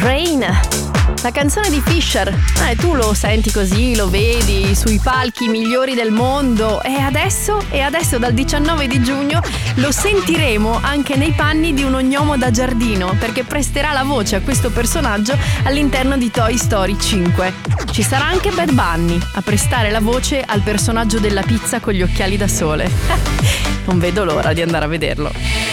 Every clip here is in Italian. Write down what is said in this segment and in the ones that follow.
Rain, la canzone di Fisher. Tu lo senti così, lo vedi sui palchi migliori del mondo e adesso dal 19 di giugno lo sentiremo anche nei panni di un ognomo da giardino, perché presterà la voce a questo personaggio all'interno di Toy Story 5. Ci sarà anche Bad Bunny a prestare la voce al personaggio della pizza con gli occhiali da sole. Non vedo l'ora di andare a vederlo.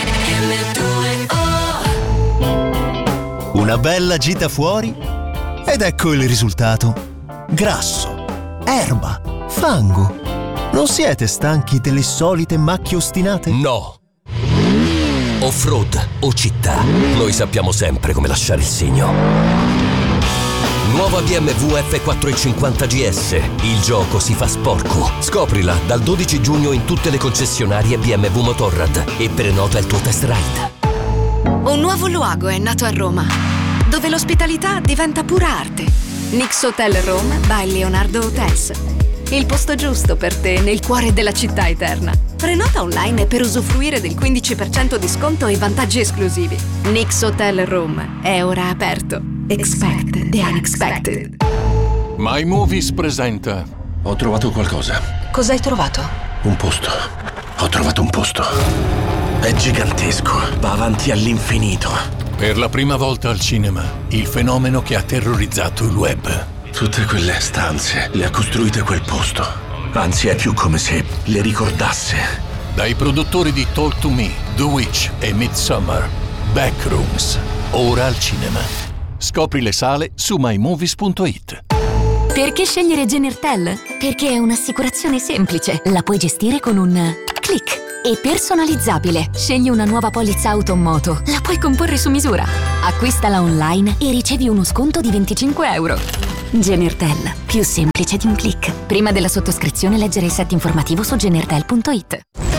Una bella gita fuori ed ecco il risultato. Grasso, erba, fango. Non siete stanchi delle solite macchie ostinate? No. Off-road o città, noi sappiamo sempre come lasciare il segno. Nuova BMW F450 GS. Il gioco si fa sporco. Scoprila dal 12 giugno in tutte le concessionarie BMW Motorrad e prenota il tuo test ride. Un nuovo luogo è nato a Roma, dove l'ospitalità diventa pura arte. Nix Hotel Rome by Leonardo Hotels. Il posto giusto per te nel cuore della città eterna. Prenota online per usufruire del 15% di sconto e vantaggi esclusivi. Nix Hotel Rome è ora aperto. Expect the unexpected. My Movies presenta. Ho trovato qualcosa. Cosa hai trovato? Un posto. Ho trovato un posto. È gigantesco. Va avanti all'infinito. Per la prima volta al cinema, il fenomeno che ha terrorizzato il web. Tutte quelle stanze le ha costruite quel posto. Anzi, è più come se le ricordasse. Dai produttori di Talk to Me, The Witch e Midsommar, Backrooms, ora al cinema. Scopri le sale su mymovies.it. Perché scegliere Genertel? Perché è un'assicurazione semplice. La puoi gestire con un click. E personalizzabile. Scegli una nuova polizza auto o moto. La puoi comporre su misura. Acquistala online e ricevi uno sconto di 25 euro. Genertel. Più semplice di un click. Prima della sottoscrizione leggere il set informativo su genertel.it.